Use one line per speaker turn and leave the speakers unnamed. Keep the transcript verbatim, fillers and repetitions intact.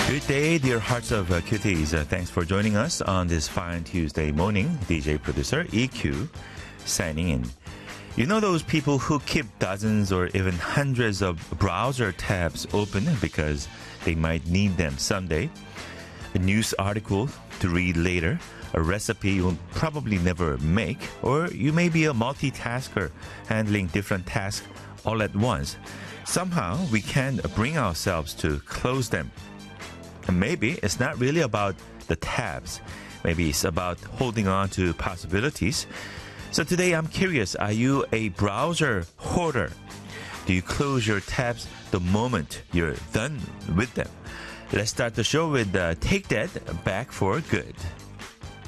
Good day, dear hearts of uh, cuties. Uh, thanks for joining us on this fine Tuesday morning. D J producer E Q signing in. You know those people who keep dozens or even hundreds of browser tabs open because they might need them someday? A news article to read later, a recipe you'll probably never make, or you may be a multitasker handling different tasks all at once. Somehow we can't bring ourselves to close them. And maybe it's not really about the tabs. Maybe it's about holding on to possibilities. So today I'm curious, are you a browser hoarder? Do you close your tabs the moment you're done with them? Let's start the show with uh, Take That Back for Good.